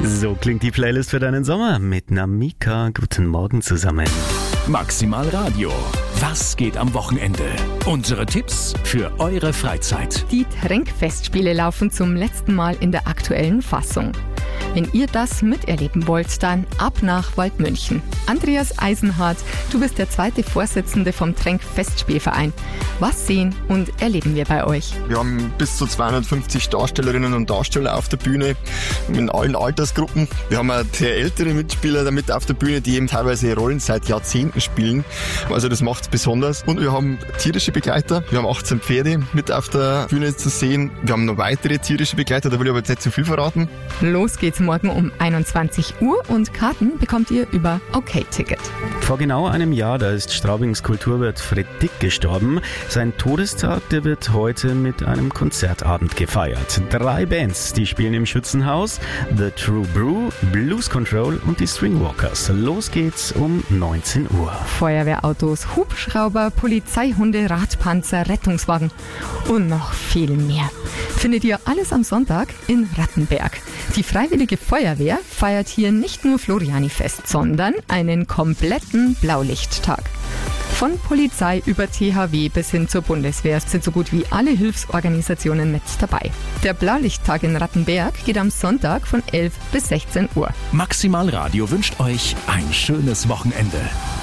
So klingt die Playlist für deinen Sommer mit Namika. Guten Morgen zusammen. Maximal Radio. Was geht am Wochenende? Unsere Tipps für eure Freizeit. Die Tränkfestspiele laufen zum letzten Mal in der aktuellen Fassung. Wenn ihr das miterleben wollt, dann ab nach Waldmünchen. Andreas Eisenhardt, du bist der zweite Vorsitzende vom Tränkfestspielverein. Was sehen und erleben wir bei euch? Wir haben bis zu 250 Darstellerinnen und Darsteller auf der Bühne in allen Altersgruppen. Wir haben auch sehr ältere Mitspieler damit auf der Bühne, die eben teilweise Rollen seit Jahrzehnten spielen. Also das macht es besonders. Und wir haben tierische Begleiter. Wir haben 18 Pferde mit auf der Bühne zu sehen. Wir haben noch weitere tierische Begleiter, da will ich aber jetzt nicht zu viel verraten. Los geht's morgen um 21 Uhr und Karten bekommt ihr über OK-Ticket. Vor genau einem Jahr, da ist Straubings Kulturwirt Fred Dick gestorben. Sein Todestag, der wird heute mit einem Konzertabend gefeiert. 3 Bands, die spielen im Schützenhaus: The True Brew, Blues Control und die Stringwalkers. Los geht's um 19 Uhr. Feuerwehrautos, Hubschrauber, Polizeihunde, Radpanzer, Rettungswagen und noch viel mehr. Findet ihr alles am Sonntag in Rattenberg. Die Freiwillige Feuerwehr feiert hier nicht nur Florianifest, sondern einen kompletten Blaulichttag. Von Polizei über THW bis hin zur Bundeswehr sind so gut wie alle Hilfsorganisationen mit dabei. Der Blaulichttag in Rattenberg geht am Sonntag von 11 bis 16 Uhr. Maximal Radio wünscht euch ein schönes Wochenende.